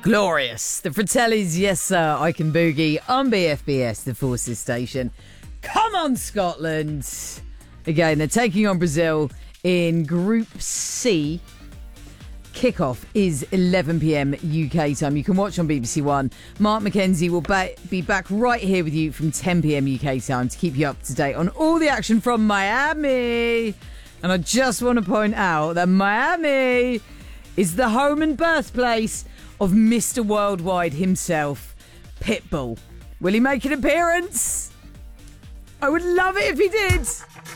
Glorious. The Fratellis, yes sir, I Can Boogie on BFBS, the Forces station. Come on, Scotland. Again, they're taking on Brazil in Group C. Kickoff is 11 p.m. UK time. You can watch on BBC One. Mark McKenzie will be back right here with you from 10 p.m. UK time to keep you up to date on all the action from Miami. And I just want to point out that Miami is the home and birthplace of Mr. Worldwide himself, Pitbull. Will he make an appearance? I would love it if he did.